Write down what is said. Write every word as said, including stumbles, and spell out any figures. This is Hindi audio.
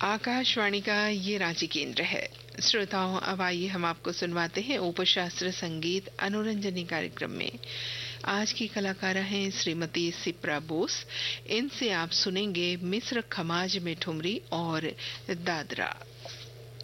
आकाशवाणी का ये रांची केंद्र है। श्रोताओं, अब आइए हम आपको सुनवाते हैं उपशास्त्र संगीत अनुरंजनी कार्यक्रम में। आज की कलाकारा हैं श्रीमती सिप्रा बोस। इनसे आप सुनेंगे मिस्र खमाज में ठुमरी और दादरा।